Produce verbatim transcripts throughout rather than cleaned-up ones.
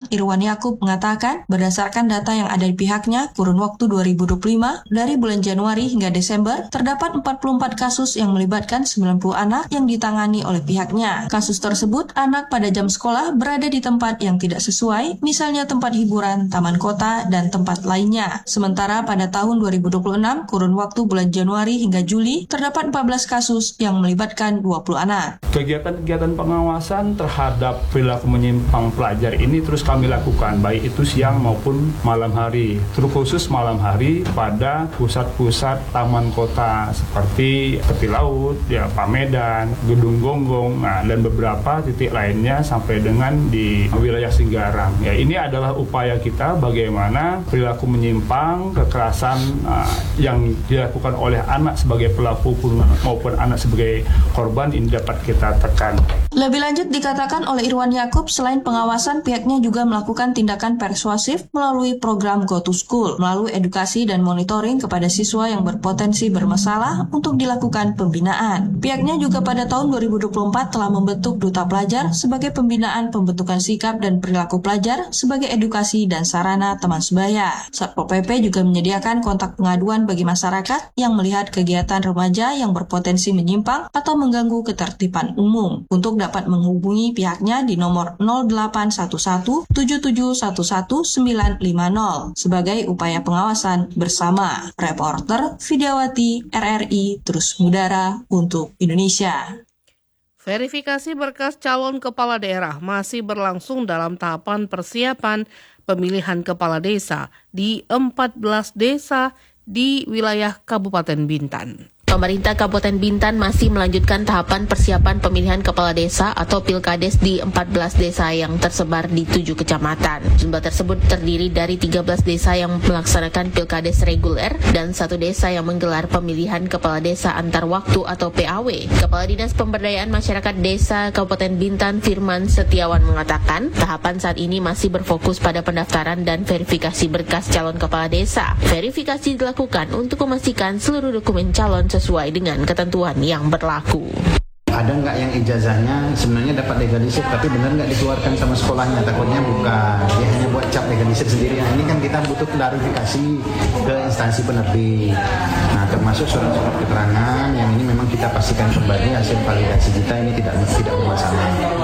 Irwan Yakub mengatakan, berdasarkan data yang ada di pihaknya, kurun waktu dua ribu dua puluh lima, dari bulan Januari hingga Desember, terdapat empat puluh empat kasus yang melibatkan sembilan puluh anak yang ditangani oleh pihaknya. Kasus tersebut, anak pada jam sekolah berada di tempat yang tidak sesuai, misalnya tempat hiburan, taman kota, dan tempat lainnya. Sementara pada tahun dua ribu dua puluh enam, kurun waktu bulan Januari hingga Juli, terdapat empat belas kasus yang melibatkan dua puluh anak. Kegiatan-kegiatan pengawasan terhadap perilaku menyimpang pelajar ini terus kami lakukan, baik itu siang maupun malam hari. Terkhusus malam hari pada pusat-pusat taman kota seperti tepi laut, ya Pamedan, Gedung Gonggong, nah, dan beberapa titik lainnya sampai dengan di wilayah Singgarang. Ya, ini adalah upaya kita bagaimana perilaku menyimpang, kekerasan uh, yang dilakukan oleh anak sebagai pelaku maupun anak sebagai korban ini dapat kita tekan. Lebih lanjut dikatakan oleh Irwan Yakub, selain pengawasan, pihaknya juga melakukan tindakan persuasif melalui program Go to School, melalui edukasi dan monitoring kepada siswa yang berpotensi bermasalah untuk dilakukan pembinaan. Pihaknya juga pada tahun dua ribu dua puluh empat telah membentuk Duta Pelajar sebagai pembinaan pembentukan sikap dan perilaku pelajar sebagai edukasi dan sarana teman sebaya. Satpol P P juga menyediakan kontak pengaduan bagi masyarakat yang melihat kegiatan remaja yang berpotensi menyimpang atau mengganggu ketertiban umum untuk dapat menghubungi pihaknya di nomor nol delapan satu satu tujuh tujuh satu satu sembilan lima nol sebagai upaya pengawasan bersama. Reporter Vidyawati R R I Terus Mudara untuk Indonesia. Verifikasi berkas calon kepala daerah masih berlangsung dalam tahapan persiapan pemilihan kepala desa di empat belas desa di wilayah Kabupaten Bintan. Pemerintah Kabupaten Bintan masih melanjutkan tahapan persiapan pemilihan kepala desa atau Pilkades di empat belas desa yang tersebar di tujuh kecamatan. Jumlah tersebut terdiri dari tiga belas desa yang melaksanakan Pilkades reguler dan satu desa yang menggelar pemilihan kepala desa antar waktu atau P A W. Kepala Dinas Pemberdayaan Masyarakat Desa Kabupaten Bintan Firman Setiawan mengatakan, tahapan saat ini masih berfokus pada pendaftaran dan verifikasi berkas calon kepala desa. Verifikasi dilakukan untuk memastikan seluruh dokumen calon sesuai dengan ketentuan yang berlaku. Ada nggak yang ijazahnya sebenarnya dapat legalisir tapi benar nggak dikeluarkan sama sekolahnya, takutnya bukan, dia hanya buat cap legalisir sendiri. Nah ini kan kita butuh klarifikasi ke instansi penerbit, nah termasuk surat-surat keterangan yang ini memang kita pastikan kembali hasil validasi kita ini tidak tidak bermasalah.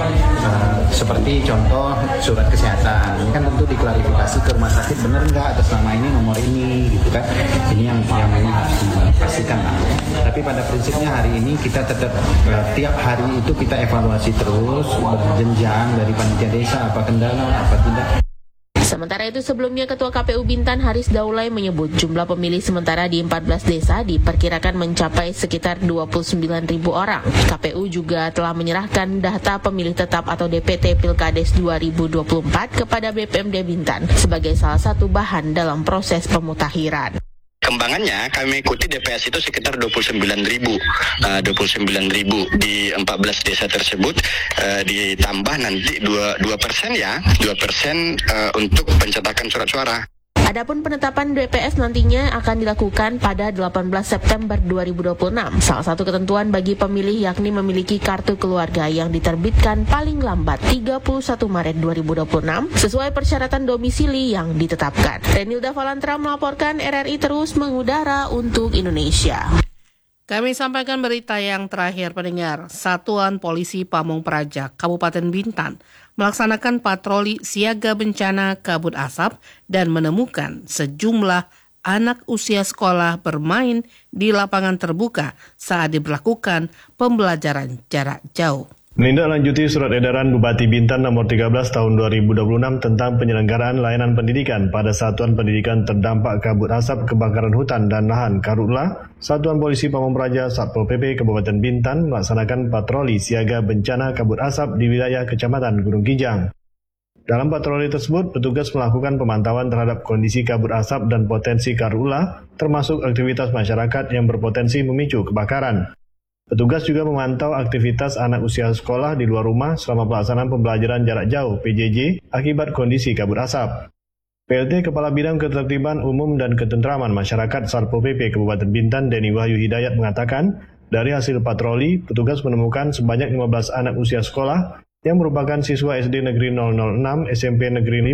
Uh, seperti contoh surat kesehatan, ini kan tentu diklarifikasi ke rumah sakit benar nggak atas nama ini nomor ini gitu kan, ini yang yang memang harus dipastikan lah. Tapi pada prinsipnya hari ini kita tetap uh, tiap hari itu kita evaluasi terus berjenjang dari panitia desa, apa kendala, apa tidak. Sementara itu sebelumnya Ketua K P U Bintan Haris Daulay menyebut jumlah pemilih sementara di empat belas desa diperkirakan mencapai sekitar dua puluh sembilan ribu orang. K P U juga telah menyerahkan data pemilih tetap atau D P T Pilkades dua ribu dua puluh empat kepada B P M D Bintan sebagai salah satu bahan dalam proses pemutakhiran. Kembangannya kami ikuti D P S itu sekitar dua puluh sembilan ribu, uh, dua puluh sembilan ribu di empat belas desa tersebut, uh, ditambah nanti dua persen ya, dua persen uh, untuk pencetakan surat suara. Adapun penetapan D P S nantinya akan dilakukan pada delapan belas September dua ribu dua puluh enam. Salah satu ketentuan bagi pemilih yakni memiliki kartu keluarga yang diterbitkan paling lambat tiga puluh satu Maret dua ribu dua puluh enam sesuai persyaratan domisili yang ditetapkan. Renilda Valantra melaporkan, R R I Terus Mengudara untuk Indonesia. Kami sampaikan berita yang terakhir pendengar. Satuan Polisi Pamong Praja Kabupaten Bintan melaksanakan patroli siaga bencana kabut asap dan menemukan sejumlah anak usia sekolah bermain di lapangan terbuka saat diberlakukan pembelajaran jarak jauh. Menindaklanjuti surat edaran Bupati Bintan nomor tiga belas tahun dua ribu dua puluh enam tentang penyelenggaraan layanan pendidikan pada Satuan Pendidikan Terdampak Kabut Asap Kebakaran Hutan dan Lahan Karhutla, Satuan Polisi Pamong Praja Satpol P P Kabupaten Bintan melaksanakan patroli siaga bencana kabut asap di wilayah Kecamatan Gunung Kijang. Dalam patroli tersebut, petugas melakukan pemantauan terhadap kondisi kabut asap dan potensi karhutla, termasuk aktivitas masyarakat yang berpotensi memicu kebakaran. Petugas juga memantau aktivitas anak usia sekolah di luar rumah selama pelaksanaan pembelajaran jarak jauh P J J akibat kondisi kabut asap. P L T Kepala Bidang Ketertiban Umum dan Ketentraman Masyarakat Satpol P P Kabupaten Bintan Denny Wahyu Hidayat mengatakan, dari hasil patroli, petugas menemukan sebanyak lima belas anak usia sekolah yang merupakan siswa S D Negeri nol nol enam, S M P Negeri lima,